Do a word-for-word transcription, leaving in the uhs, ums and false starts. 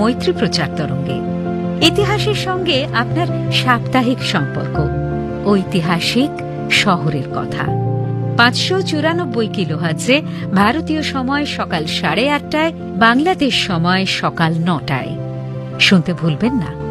মৈত্রী প্রচার তরঙ্গে। ইতিহাসের সঙ্গে আপনার সাপ্তাহিক সম্পর্ক, ঐতিহাসিক শহরের কথা। পাঁচশো চুরানব্বই কিলোহার্টজে ভারতীয় সময় সকাল সাড়ে আটটায়, বাংলাদেশ সময় সকাল নটায়। শুনতে ভুলবেন না।